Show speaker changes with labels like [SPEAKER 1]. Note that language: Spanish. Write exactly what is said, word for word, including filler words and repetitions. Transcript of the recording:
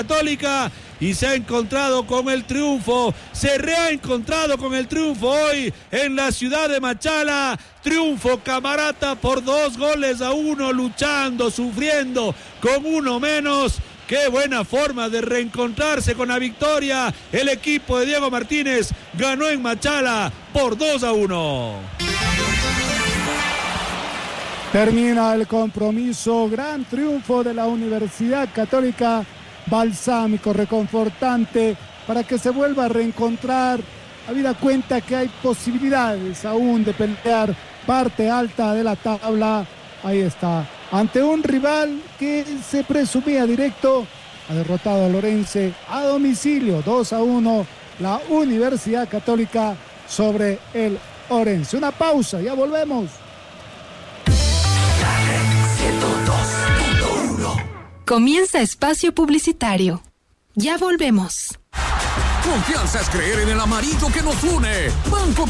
[SPEAKER 1] Católica y se ha encontrado con el triunfo, se reencontrado con el triunfo hoy en la ciudad de Machala. Triunfo Camarata por dos goles a uno, luchando, sufriendo con uno menos. Qué buena forma de reencontrarse con la victoria. El equipo de Diego Martínez ganó en Machala por dos a uno.
[SPEAKER 2] Termina el compromiso, gran triunfo de la Universidad Católica, balsámico, reconfortante, para que se vuelva a reencontrar, habida cuenta que hay posibilidades aún de pelear parte alta de la tabla. Ahí está, ante un rival que se presumía directo, ha derrotado a Lorense a domicilio, dos a uno, la Universidad Católica sobre el Orense. Una pausa, ya volvemos.
[SPEAKER 3] Comienza espacio publicitario. Ya volvemos.
[SPEAKER 4] Confianza es creer en el amarillo que nos une. Banco